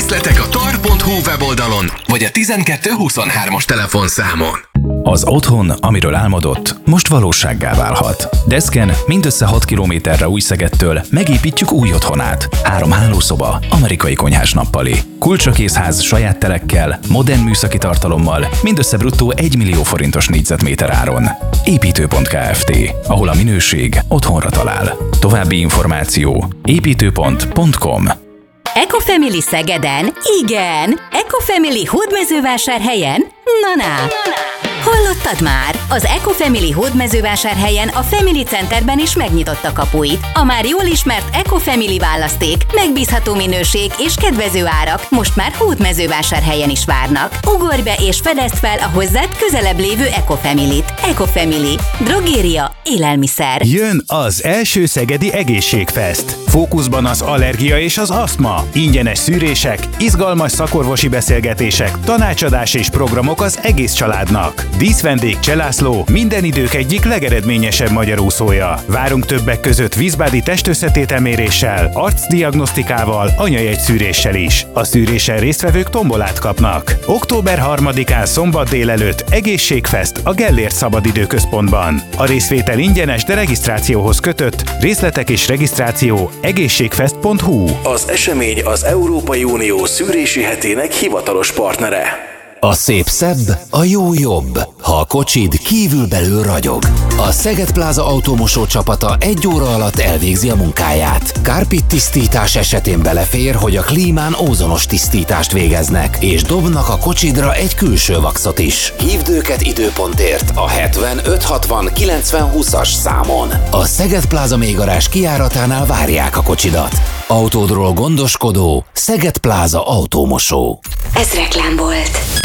Részletek a tar.hu weboldalon, vagy a 1223-as telefonszámon. Az otthon, amiről álmodott, most valósággá válhat. Deszken mindössze 6 kilométerre Újszegedtől megépítjük új otthonát. 3 hálószoba, amerikai konyhás nappali. Kulcsakészház saját telekkel, modern műszaki tartalommal, mindössze bruttó 1 millió forintos négyzetméter áron. Építőpont Kft., ahol a minőség otthonra talál. További információ építőpont.com. Ecofamily Szegeden? Igen! Ecofamily Hódmezővásárhelyen? Na. Hallottad már? Az Ecofamily Hódmezővásárhelyen a Family Centerben is megnyitotta kapuit. A már jól ismert Ecofamily választék, megbízható minőség és kedvező árak most már Hódmezővásárhelyen is várnak. Ugorj be és fedezd fel a hozzád közelebb lévő Ecofamily-t. Ecofamily. Drogéria, élelmiszer. Jön az első szegedi egészségfest. Fókuszban az allergia és az asztma. Ingyenes szűrések, izgalmas szakorvosi beszélgetések, tanácsadás és programok az egész családnak. Díszvendég Cselászló, minden idők egyik legeredményesebb magyar úszója. Várunk többek között vízbádi testősszetételméréssel, arcdiagnosztikával, anyajegyszűréssel is. A szűrésen résztvevők tombolát kapnak. Október 3-án szombat délelőtt egészségfest a Gellért Szabadidőközpontban. A részvétel ingyenes, de regisztrációhoz kötött. Részletek és regisztráció egészségfest.hu. Az esemény az Európai Unió szűrési hetének hivatalos partnere. A szép szebb, a jó jobb, ha a kocsid kívülbelül ragyog. A Szeged Pláza autómosó csapata 1 óra alatt elvégzi a munkáját. Kárpit tisztítás esetén belefér, hogy a klímán ózonos tisztítást végeznek, és dobnak a kocsidra egy külső vaxot is. Hívd őket időpontért a 75 60 90 20-as számon. A Szeged Pláza mélygarázs kijáratánál várják a kocsidat. Autódról gondoskodó Szeged Pláza autómosó. Ez reklám volt.